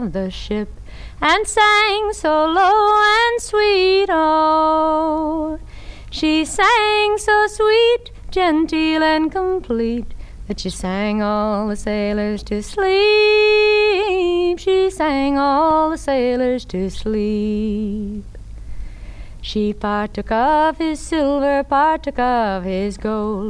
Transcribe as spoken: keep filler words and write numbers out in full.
the ship and sang so low and sweet, oh. She sang so sweet, genteel and complete, that she sang all the sailors to sleep. She sang all the sailors to sleep. She partook of his silver, partook of his gold.